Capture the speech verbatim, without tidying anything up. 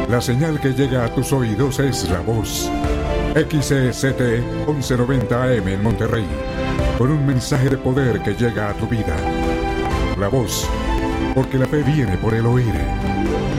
La señal que llega a tus oídos es La Voz. X C Z T once noventa A M en Monterrey. Con un mensaje de poder que llega a tu vida. La Voz, porque la fe viene por el oír.